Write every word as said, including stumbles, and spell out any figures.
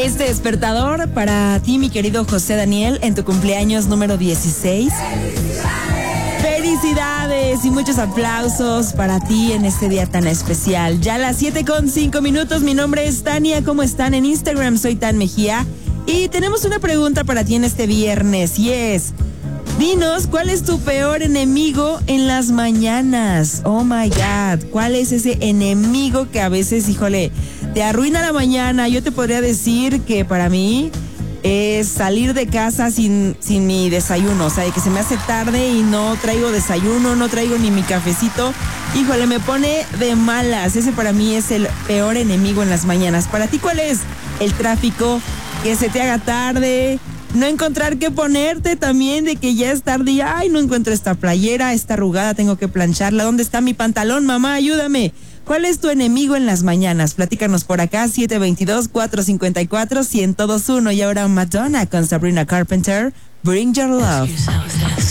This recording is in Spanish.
Este despertador para ti, mi querido José Daniel, en tu cumpleaños número dieciséis. Felicidades y muchos aplausos para ti en este día tan especial. Ya a las siete con cinco minutos, mi nombre es Tania. ¿Cómo están? En Instagram soy Tan Mejía. Y tenemos una pregunta para ti en este viernes y es: dinos, ¿cuál es tu peor enemigo en las mañanas? Oh my God, ¿cuál es ese enemigo que a veces, híjole, te arruina la mañana? Yo te podría decir que para mí es salir de casa sin, sin mi desayuno, o sea, de que se me hace tarde y no traigo desayuno, no traigo ni mi cafecito. Híjole, me pone de malas. Ese para mí es el peor enemigo en las mañanas. ¿Para ti cuál es? El tráfico, que se te haga tarde, no encontrar qué ponerte también, de que ya es tarde y ay, no encuentro esta playera, está arrugada, tengo que plancharla. ¿Dónde está mi pantalón, mamá? Ayúdame. ¿Cuál es tu enemigo en las mañanas? Platícanos por acá, siete dos dos, cuatro cinco cuatro, uno cero dos uno. Y ahora Madonna con Sabrina Carpenter, Bring Your Love.